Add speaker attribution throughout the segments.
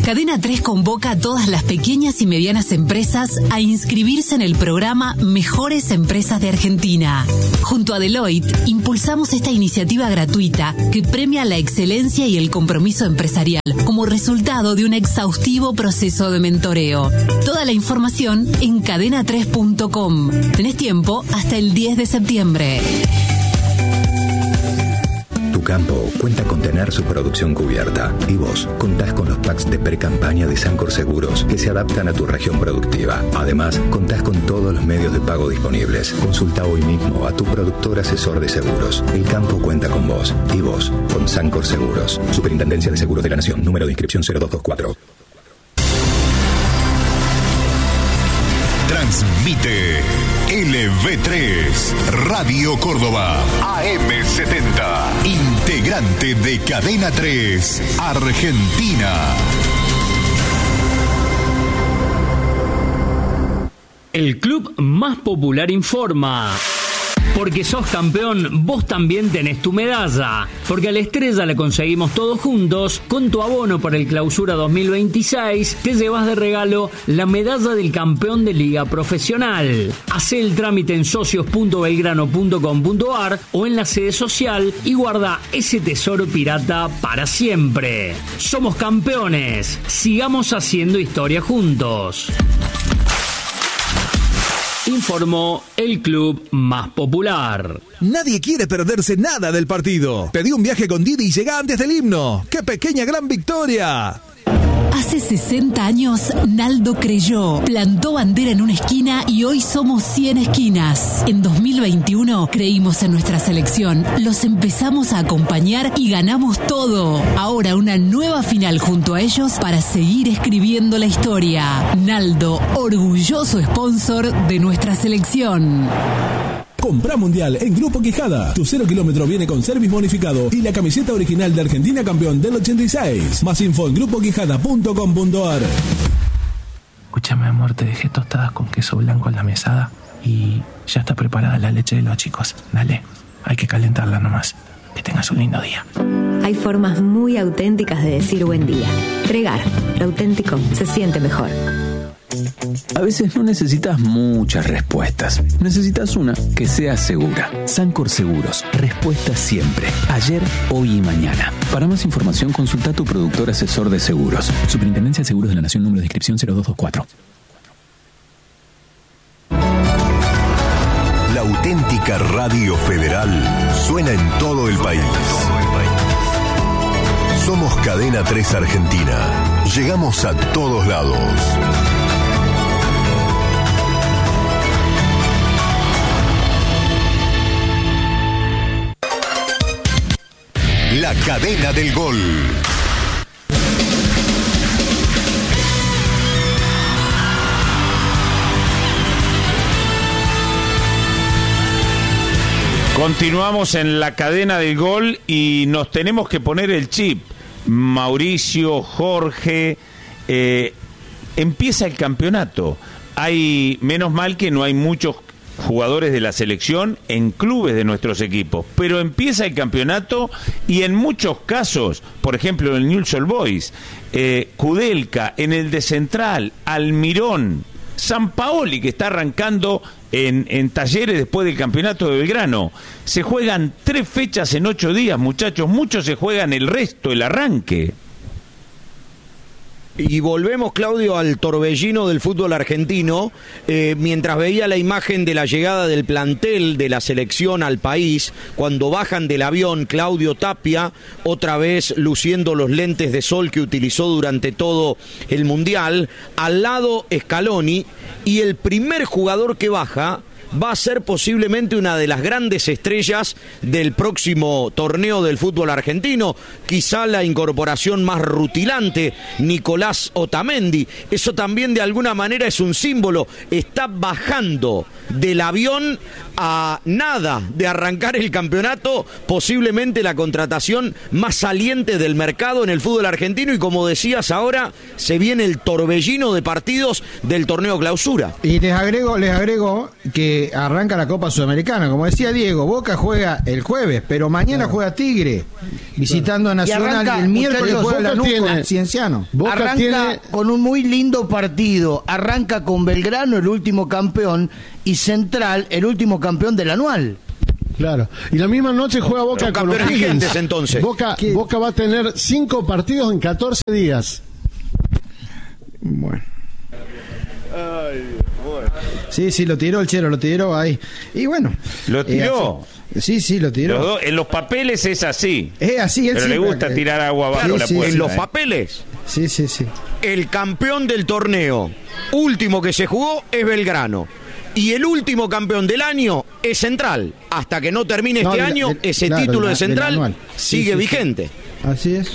Speaker 1: Cadena 3 convoca a todas las pequeñas y medianas empresas a inscribirse en el programa Mejores Empresas de Argentina. Junto a Deloitte, impulsamos esta iniciativa gratuita que premia la excelencia y el compromiso empresarial como resultado de un exhaustivo proceso de mentoreo. Toda la información en cadena3.com. Tenés tiempo hasta el 10 de septiembre.
Speaker 2: Tu campo cuenta con tener su producción cubierta y vos contás con los packs de pre-campaña de Sancor Seguros que se adaptan a tu región productiva. Además, contás con todos los medios de pago disponibles. Consulta hoy mismo a tu productor asesor de seguros. El campo cuenta con vos y vos con Sancor Seguros. Superintendencia de Seguros de la Nación. Número de inscripción 0224.
Speaker 3: Transmite LV3 Radio Córdoba AM70, integrante de Cadena 3 Argentina.
Speaker 4: El club más popular informa. Porque sos campeón, vos también tenés tu medalla. Porque a la estrella la conseguimos todos juntos. Con tu abono para el Clausura 2026, te llevas de regalo la medalla del campeón de Liga Profesional. Hacé el trámite en socios.belgrano.com.ar o en la sede social y guarda ese tesoro pirata para siempre. Somos campeones. Sigamos haciendo historia juntos. Informó el club más popular.
Speaker 5: Nadie quiere perderse nada del partido. Pedí un viaje con Didi y llega antes del himno. ¡Qué pequeña gran victoria!
Speaker 1: Hace 60 años, Naldo creyó, plantó bandera en una esquina y hoy somos 100 esquinas. En 2021 creímos en nuestra selección, los empezamos a acompañar y ganamos todo. Ahora una nueva final junto a ellos para seguir escribiendo la historia. Naldo, orgulloso sponsor de nuestra selección.
Speaker 6: Comprá Mundial en Grupo Quijada. Tu 0 kilómetro viene con service bonificado y la camiseta original de Argentina campeón del 86. Más info en grupoquijada.com.ar.
Speaker 7: Escúchame, amor, te dejé tostadas con queso blanco en la mesada y ya está preparada la leche de los chicos. Dale, hay que calentarla nomás. Que tengas un lindo día.
Speaker 8: Hay formas muy auténticas de decir buen día. Regar, lo auténtico se siente mejor.
Speaker 9: A veces no necesitas muchas respuestas. Necesitas una que sea segura. Sancor Seguros. Respuesta siempre. Ayer, hoy y mañana. Para más información, consulta a tu productor asesor de seguros. Superintendencia de Seguros de la Nación. Número de inscripción 0224.
Speaker 3: La auténtica Radio Federal suena en todo el país. Somos Cadena 3 Argentina. Llegamos a todos lados. La cadena del gol.
Speaker 10: Continuamos en la cadena del gol y nos tenemos que poner el chip. Mauricio, Jorge, empieza el campeonato. Menos mal que no hay muchos jugadores de la selección en clubes de nuestros equipos, pero empieza el campeonato y en muchos casos, por ejemplo en el Newell's Old Boys, Kudelka, en el de Central, Almirón, Sampaoli, que está arrancando en Talleres después del campeonato de Belgrano. Se juegan 3 fechas en 8 días, muchachos. Muchos se juegan el resto, el arranque.
Speaker 11: Y volvemos, Claudio, al torbellino del fútbol argentino. Mientras veía la imagen de la llegada del plantel de la selección al país, cuando bajan del avión, Claudio Tapia, otra vez luciendo los lentes de sol que utilizó durante todo el Mundial, al lado Scaloni, y el primer jugador que baja va a ser posiblemente una de las grandes estrellas del próximo torneo del fútbol argentino, quizá la incorporación más rutilante, Nicolás Otamendi. Eso también de alguna manera es un símbolo, está bajando del avión a nada de arrancar el campeonato, posiblemente la contratación más saliente del mercado en el fútbol argentino, y como decías ahora, se viene el torbellino de partidos del torneo clausura.
Speaker 12: Y les agrego que arranca la Copa Sudamericana, como decía Diego, Boca juega el jueves, pero mañana juega Tigre, visitando a Nacional, y el miércoles juega Lanús con Cienciano.
Speaker 13: Arranca con un muy lindo partido, arranca con Belgrano, el último campeón, y Central, el último campeón del anual.
Speaker 14: Claro, y la misma noche juega Boca con O'Higgins.
Speaker 11: Entonces.
Speaker 14: Boca va a tener 5 partidos en 14 días.
Speaker 12: Bueno. Sí, lo tiró el Chero, lo tiró ahí. Y bueno.
Speaker 10: ¿Lo tiró?
Speaker 12: Sí, lo tiró.
Speaker 10: En los papeles es así.
Speaker 12: Es así,
Speaker 10: pero le gusta tirar agua abajo la puerta.
Speaker 11: En los papeles.
Speaker 12: Sí.
Speaker 11: El campeón del torneo último que se jugó es Belgrano. Y el último campeón del año es Central. Hasta que no termine este año, ese título de Central sigue vigente.
Speaker 12: Así es.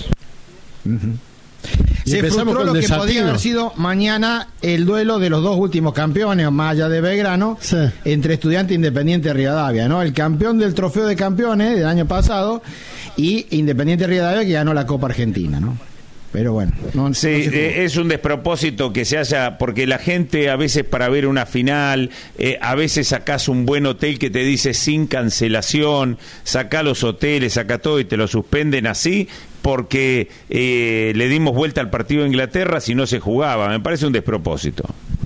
Speaker 12: Se frustró lo que podía haber sido mañana el duelo de los dos últimos campeones, más allá de Belgrano, entre Estudiantes e Independiente Rivadavia, ¿no? El campeón del Trofeo de Campeones del año pasado y Independiente Rivadavia, que ganó la Copa Argentina, ¿no? Pero bueno,
Speaker 10: es un despropósito que se haya, porque la gente a veces para ver una final, a veces sacás un buen hotel que te dice sin cancelación, sacá los hoteles, sacá todo y te lo suspenden así, porque le dimos vuelta al partido de Inglaterra si no se jugaba. Me parece un despropósito.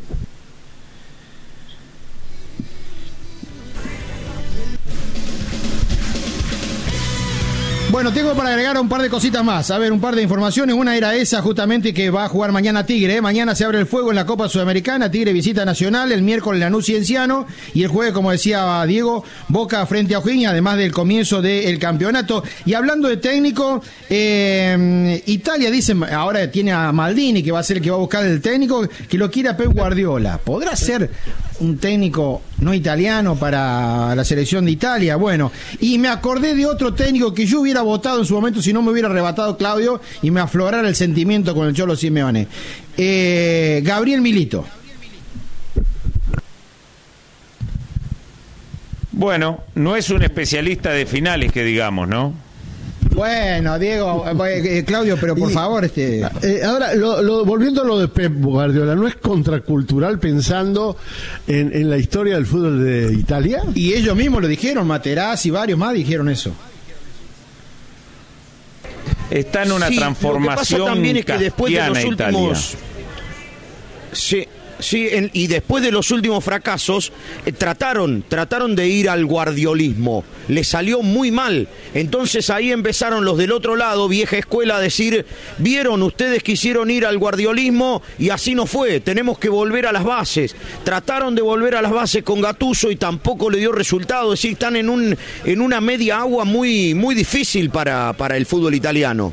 Speaker 12: Bueno, tengo para agregar un par de cositas más. A ver, un par de informaciones. Una era esa, justamente, que va a jugar mañana Tigre. Mañana se abre el fuego en la Copa Sudamericana. Tigre visita Nacional. El miércoles Lanús Cienciano. Y el jueves, como decía Diego, Boca frente a O'Higgins, además del comienzo del campeonato. Y hablando de técnico, Italia dice, ahora tiene a Maldini, que va a ser el que va a buscar el técnico, que lo quiere a Pep Guardiola. ¿Podrá ser un técnico no italiano para la selección de Italia? Bueno, y me acordé de otro técnico que yo hubiera votado en su momento si no me hubiera arrebatado Claudio y me aflorara el sentimiento con el Cholo Simeone. Gabriel Milito.
Speaker 10: Bueno, no es un especialista de finales, que digamos, ¿no?
Speaker 12: Bueno, Diego, Claudio, pero por favor,
Speaker 14: ahora, volviendo a lo de Pep Guardiola, ¿no es contracultural pensando en la historia del fútbol de Italia?
Speaker 12: Y ellos mismos lo dijeron, Materazzi y varios más dijeron eso.
Speaker 10: Está en una transformación. Lo que pasa
Speaker 11: también es que después de los últimos... y después de los últimos fracasos, trataron de ir al guardiolismo. Les salió muy mal. Entonces ahí empezaron los del otro lado, vieja escuela, a decir, vieron, ustedes quisieron ir al guardiolismo y así no fue, tenemos que volver a las bases. Trataron de volver a las bases con Gattuso y tampoco le dio resultado. Es decir, están en una media agua muy, muy difícil para el fútbol italiano.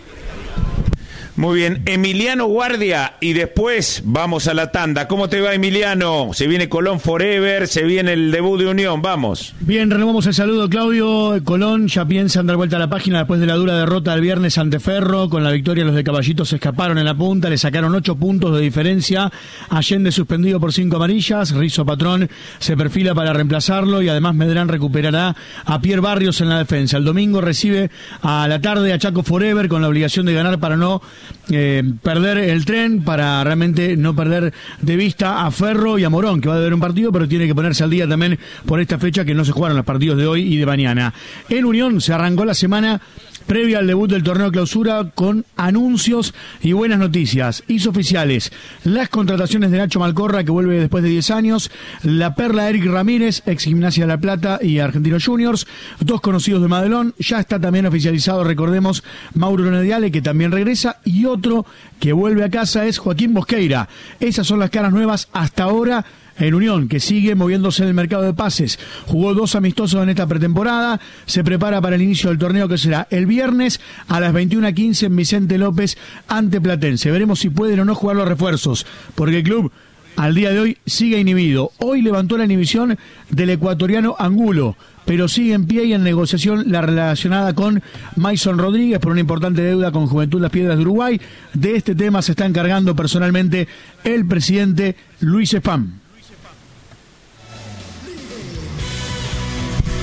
Speaker 10: Muy bien, Emiliano Guardia, y después vamos a la tanda. ¿Cómo te va, Emiliano? Se viene Colón Forever, se viene el debut de Unión, vamos.
Speaker 15: Bien, renovamos el saludo, Claudio. Colón ya piensa en dar vuelta a la página después de la dura derrota del viernes ante Ferro. Con la victoria los de Caballito se escaparon en la punta, le sacaron 8 puntos de diferencia. Allende suspendido por 5 amarillas, Rizzo Patrón se perfila para reemplazarlo y además Medrán recuperará a Pierre Barrios en la defensa. El domingo recibe a la tarde a Chaco Forever con la obligación de ganar para no perder el tren, para realmente no perder de vista a Ferro y a Morón, que va a deber un partido, pero tiene que ponerse al día también por esta fecha que no se jugaron los partidos de hoy y de mañana. En Unión se arrancó la semana previa al debut del torneo clausura con anuncios y buenas noticias. Hizo oficiales las contrataciones de Nacho Malcorra, que vuelve después de 10 años, la perla Eric Ramírez, ex Gimnasia de La Plata y Argentinos Juniors, 2 conocidos de Madelón. Ya está también oficializado, recordemos, Mauro Nediale, que también regresa, y otro que vuelve a casa es Joaquín Bosqueira. Esas son las caras nuevas hasta ahora en Unión, que sigue moviéndose en el mercado de pases. Jugó 2 amistosos en esta pretemporada, se prepara para el inicio del torneo, que será el viernes a las 21:15 en Vicente López ante Platense. Veremos si pueden o no jugar los refuerzos, porque el club al día de hoy sigue inhibido. Hoy levantó la inhibición del ecuatoriano Angulo, pero sigue en pie y en negociación la relacionada con Mason Rodríguez por una importante deuda con Juventud Las Piedras de Uruguay. De este tema se está encargando personalmente el presidente Luis Spam.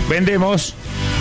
Speaker 10: Vendemos.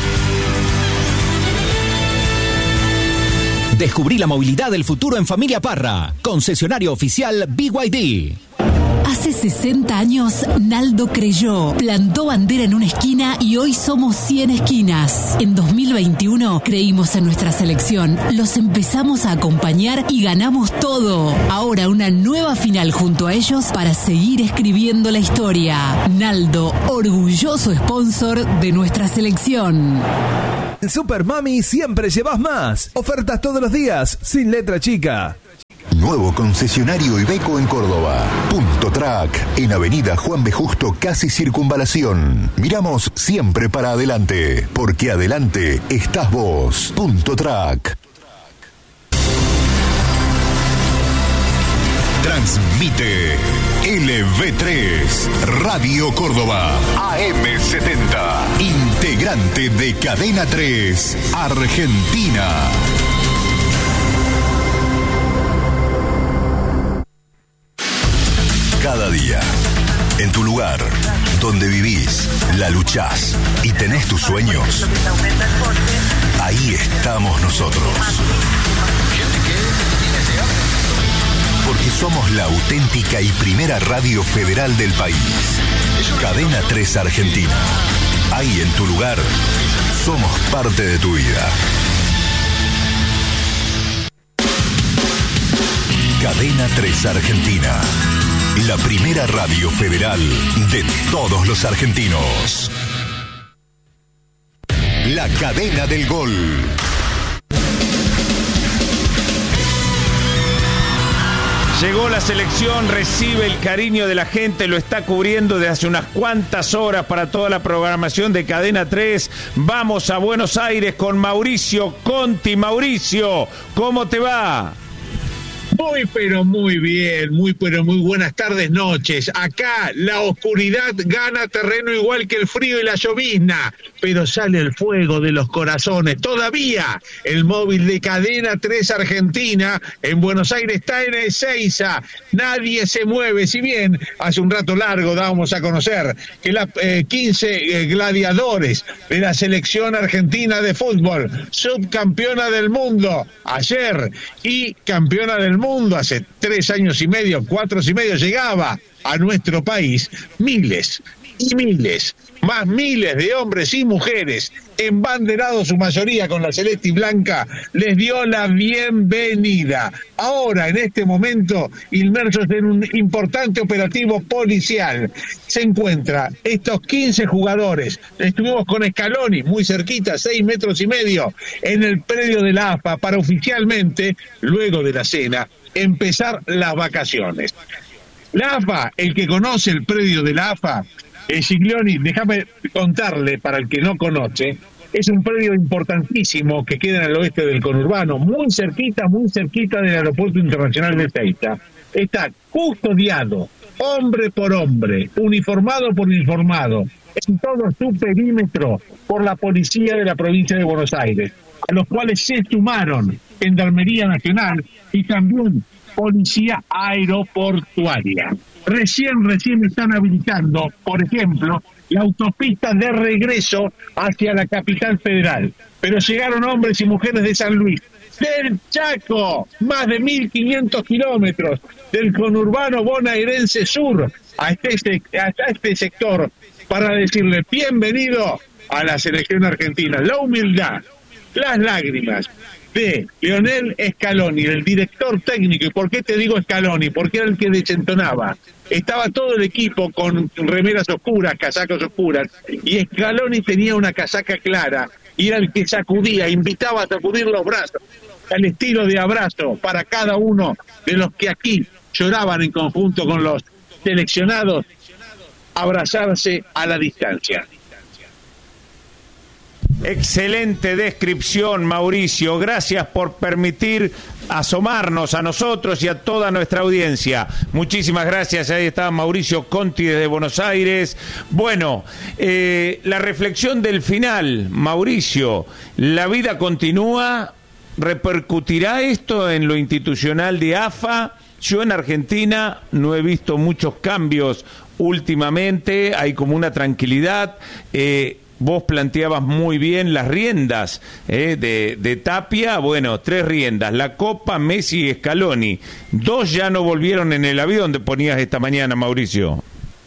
Speaker 16: Descubrí la movilidad del futuro en Familia Parra. Concesionario oficial BYD.
Speaker 1: Hace 60 años, Naldo creyó, plantó bandera en una esquina y hoy somos 100 esquinas. En 2021 creímos en nuestra selección, los empezamos a acompañar y ganamos todo. Ahora una nueva final junto a ellos para seguir escribiendo la historia. Naldo, orgulloso sponsor de nuestra selección.
Speaker 5: En Super Mami siempre llevas más. Ofertas todos los días, sin letra chica.
Speaker 3: Nuevo concesionario Iveco en Córdoba. Punto Track, en Avenida Juan B. Justo, casi Circunvalación. Miramos siempre para adelante, porque adelante estás vos. Punto Track. Transmite LV3, Radio Córdoba, AM70, integrante de Cadena 3, Argentina. Cada día, en tu lugar, donde vivís, la luchás y tenés tus sueños, ahí estamos nosotros. Porque somos la auténtica y primera radio federal del país. Cadena 3 Argentina. Ahí en tu lugar, somos parte de tu vida. Cadena 3 Argentina. La primera radio federal de todos los argentinos. La cadena del gol.
Speaker 10: Llegó la selección, recibe el cariño de la gente, lo está cubriendo desde hace unas cuantas horas para toda la programación de Cadena 3. Vamos a Buenos Aires con Mauricio Conti. Mauricio, ¿cómo te va?
Speaker 17: Muy pero muy bien, muy pero muy buenas tardes, noches. Acá la oscuridad gana terreno igual que el frío y la llovizna, pero sale el fuego de los corazones. Todavía el móvil de Cadena 3 Argentina en Buenos Aires está en Ezeiza. Nadie se mueve, si bien hace un rato largo dábamos a conocer que las 15 gladiadores de la selección argentina de fútbol, subcampeona del mundo ayer y campeona del mundo hace 3 años y medio, 4 y medio, llegaba a nuestro país miles y miles, más miles de hombres y mujeres, embanderados su mayoría con la celeste y blanca, les dio la bienvenida. Ahora, en este momento, inmersos en un importante operativo policial, se encuentran estos 15 jugadores. Estuvimos con Scaloni, muy cerquita, 6 metros y medio, en el predio de la AFA, para oficialmente, luego de la cena, empezar las vacaciones. La AFA, el que conoce el predio de la AFA, Giglioni, déjame contarle para el que no conoce, es un predio importantísimo que queda en el oeste del conurbano, muy cerquita del Aeropuerto Internacional de Ezeiza. Está custodiado, hombre por hombre, uniformado por uniformado, en todo su perímetro por la policía de la provincia de Buenos Aires, a los cuales se sumaron Gendarmería Nacional y también Policía Aeroportuaria. Recién están habilitando, por ejemplo, la autopista de regreso hacia la capital federal. Pero llegaron hombres y mujeres de San Luis, del Chaco, más de 1.500 kilómetros, del conurbano bonaerense sur, a este sector, para decirle bienvenido a la selección argentina. La humildad, las lágrimas de Lionel Scaloni, el director técnico. ¿Y por qué te digo Scaloni? Porque era el que desentonaba. Estaba todo el equipo con remeras oscuras, casacas oscuras, y Scaloni tenía una casaca clara, y era el que sacudía, invitaba a sacudir los brazos, al estilo de abrazo para cada uno de los que aquí lloraban en conjunto con los seleccionados, abrazarse a la distancia.
Speaker 10: Excelente descripción, Mauricio. Gracias por permitir asomarnos a nosotros y a toda nuestra audiencia. Muchísimas gracias. Ahí está Mauricio Conti desde Buenos Aires. Bueno, la reflexión del final, Mauricio. La vida continúa. ¿Repercutirá esto en lo institucional de AFA? Yo en Argentina no he visto muchos cambios últimamente. Hay como una tranquilidad. vos planteabas muy bien las riendas de Tapia. Bueno, 3 riendas, la Copa, Messi y Scaloni. 2 ya no volvieron en el avión, te ponías esta mañana, Mauricio.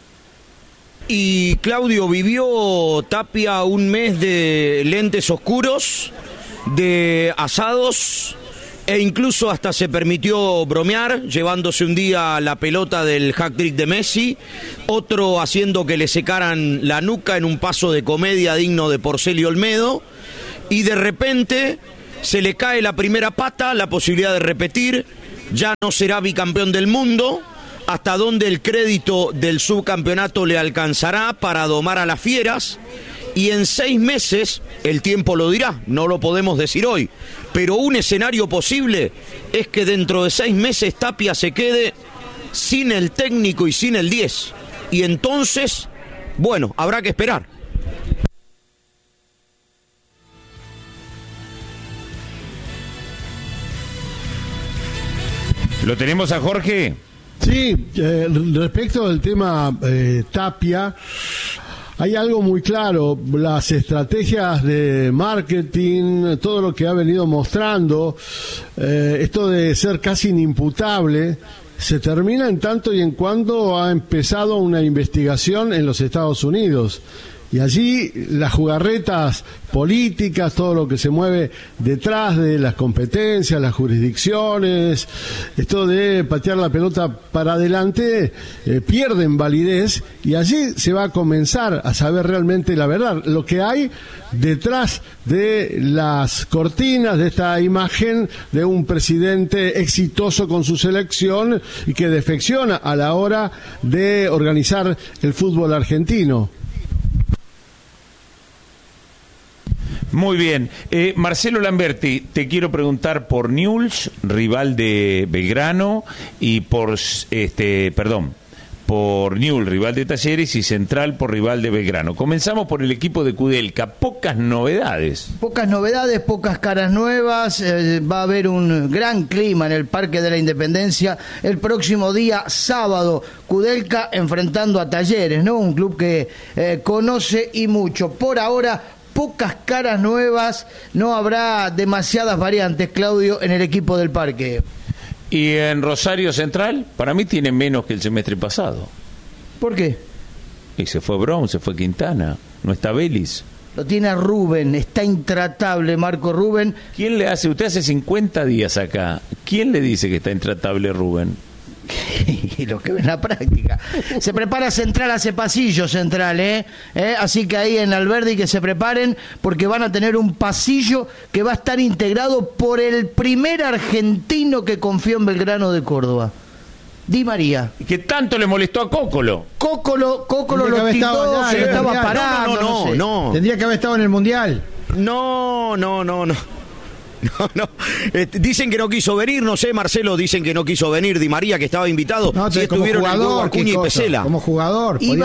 Speaker 11: Y Claudio, vivió Tapia un mes de lentes oscuros, de asados, e incluso hasta se permitió bromear, llevándose un día la pelota del hat-trick de Messi, otro haciendo que le secaran la nuca en un paso de comedia digno de Porcel y Olmedo, y de repente se le cae la primera pata, la posibilidad de repetir, ya no será bicampeón del mundo. Hasta dónde el crédito del subcampeonato le alcanzará para domar a las fieras, y en 6 meses, el tiempo lo dirá, no lo podemos decir hoy, pero un escenario posible es que dentro de 6 meses Tapia se quede sin el técnico y sin el 10, y entonces, bueno, habrá que esperar.
Speaker 10: ¿Lo tenemos a Jorge?
Speaker 14: Sí, respecto del tema Tapia, hay algo muy claro, las estrategias de marketing, todo lo que ha venido mostrando, esto de ser casi inimputable, se termina en tanto y en cuando ha empezado una investigación en los Estados Unidos. Y allí las jugarretas políticas, todo lo que se mueve detrás de las competencias, las jurisdicciones, esto de patear la pelota para adelante, pierden validez, y allí se va a comenzar a saber realmente la verdad, lo que hay detrás de las cortinas de esta imagen de un presidente exitoso con su selección y que defecciona a la hora de organizar el fútbol argentino.
Speaker 10: Muy bien. Marcelo Lamberti, te quiero preguntar por Newell's, rival de Belgrano, y por Newell's, rival de Talleres, y Central por rival de Belgrano. Comenzamos por el equipo de Kudelka. Pocas novedades.
Speaker 13: Pocas novedades, pocas caras nuevas. Va a haber un gran clima en el Parque de la Independencia el próximo día sábado. Kudelka enfrentando a Talleres, ¿no? Un club que conoce y mucho. Por ahora, pocas caras nuevas, no habrá demasiadas variantes, Claudio, en el equipo del Parque.
Speaker 10: Y en Rosario Central, para mí tiene menos que el semestre pasado.
Speaker 13: ¿Por qué?
Speaker 10: Y se fue Brown, se fue Quintana, no está Vélez.
Speaker 13: Lo tiene a Rubén, está intratable Marco Rubén.
Speaker 10: ¿Quién le hace? Usted hace 50 días acá. ¿Quién le dice que está intratable Rubén?
Speaker 13: Y lo que ve en la práctica. Se prepara Central, hace pasillo Central, así que ahí en Alberdi que se preparen, porque van a tener un pasillo que va a estar integrado por el primer argentino que confió en Belgrano de Córdoba, Di María.
Speaker 10: ¿Qué tanto le molestó a Cócolo?
Speaker 13: Cócolo lo tiró, se lo estaba parando.
Speaker 12: No. Tendría que haber estado en el Mundial.
Speaker 11: No. Dicen que no quiso venir, no sé, Marcelo, dicen que no quiso venir Di María, que estaba invitado.
Speaker 12: No,
Speaker 11: si estuvieron
Speaker 12: jugador,
Speaker 11: el Hugo Acuña y Pesela.
Speaker 12: Como jugador,
Speaker 13: iba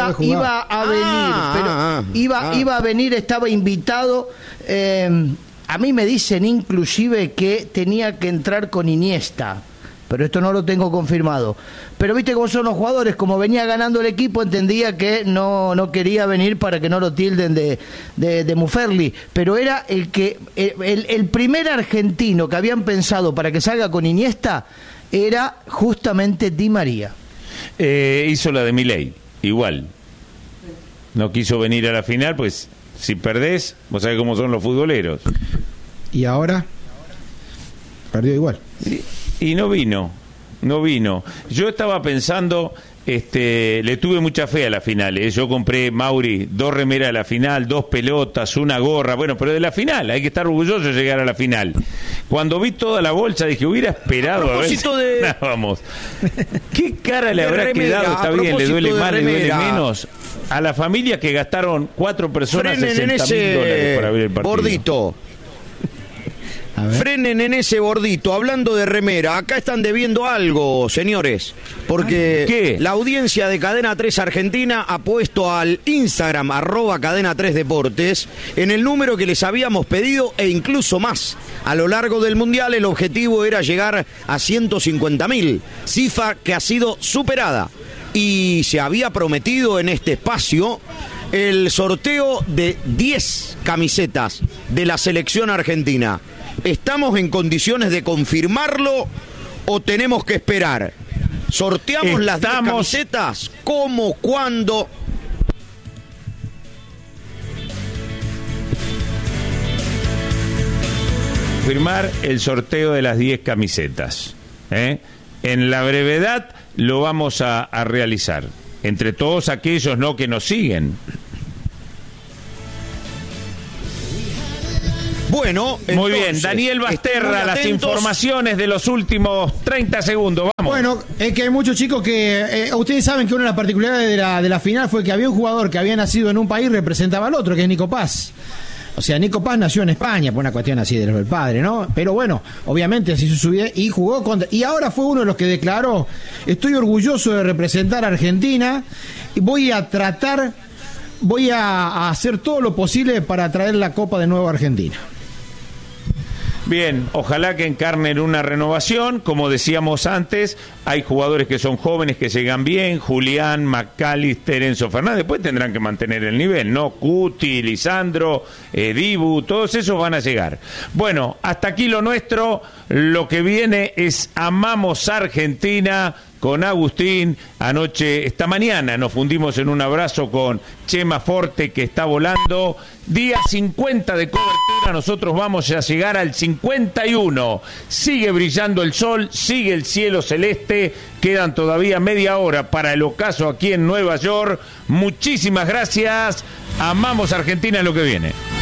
Speaker 13: a venir, estaba invitado. A mí me dicen inclusive que tenía que entrar con Iniesta, pero esto no lo tengo confirmado. Pero viste cómo son los jugadores, como venía ganando el equipo, entendía que no quería venir para que no lo tilden de Muferli, pero era el primer argentino que habían pensado para que salga con Iniesta era justamente Di María.
Speaker 10: Hizo la de Milei, igual. No quiso venir a la final, pues si perdés, vos sabés cómo son los futboleros.
Speaker 12: ¿Y ahora? Perdió igual.
Speaker 10: Y no vino. Yo estaba pensando, le tuve mucha fe a la final. Yo compré, Mauri, 2 remeras de la final, 2 pelotas, una gorra. Bueno, pero de la final, hay que estar orgulloso de llegar a la final. Cuando vi toda la bolsa, dije, hubiera esperado a ver. Vamos. ¿Qué cara le habrá quedado? Está bien, le duele más, le duele menos. A la familia que gastaron 4 personas $60.000 para ver el partido.
Speaker 11: Gordito. Frenen en ese bordito. Hablando de remera, acá están debiendo algo, señores, porque
Speaker 10: ¿qué?
Speaker 11: La audiencia de Cadena 3 Argentina ha puesto al Instagram @Cadena 3 Deportes en el número que les habíamos pedido e incluso más. A lo largo del Mundial el objetivo era llegar a 150.000, cifra que ha sido superada, y se había prometido en este espacio el sorteo de 10 camisetas de la selección argentina. ¿Estamos en condiciones de confirmarlo o tenemos que esperar? ¿Sorteamos las 10 camisetas? ¿Cómo? ¿Cuándo?
Speaker 10: Confirmar el sorteo de las 10 camisetas. En la brevedad lo vamos a realizar. Entre todos aquellos que nos siguen.
Speaker 11: Bueno,
Speaker 10: muy bien, Daniel Basterra, las informaciones de los últimos 30 segundos, vamos.
Speaker 12: Bueno, es que hay muchos chicos que, ustedes saben que una de las particularidades de la final fue que había un jugador que había nacido en un país y representaba al otro, que es Nico Paz. O sea, Nico Paz nació en España, por una cuestión así del padre, ¿no? Pero bueno, obviamente se hizo su vida y jugó contra... Y ahora fue uno de los que declaró, estoy orgulloso de representar a Argentina y voy a hacer todo lo posible para traer la Copa de nuevo a Argentina.
Speaker 10: Bien, ojalá que encarnen una renovación. Como decíamos antes, hay jugadores que son jóvenes que llegan bien, Julián, McAllister, Enzo Fernández, después tendrán que mantener el nivel, ¿no? Cuti, Lisandro, Dibu, todos esos van a llegar. Bueno, hasta aquí lo nuestro, lo que viene es Amamos Argentina con Agustín. Esta mañana nos fundimos en un abrazo con Chema Forte, que está volando. Día 50 de cobertura, nosotros vamos a llegar al 51. Sigue brillando el sol, sigue el cielo celeste, quedan todavía media hora para el ocaso aquí en Nueva York. Muchísimas gracias. Amamos Argentina, es lo que viene.